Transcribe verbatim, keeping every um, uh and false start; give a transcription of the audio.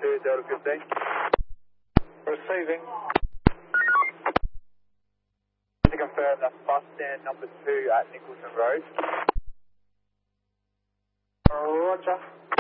two, Delta fifteen. Receiving. To confirm, that's bus stand number two at Nicholson Road. Roger.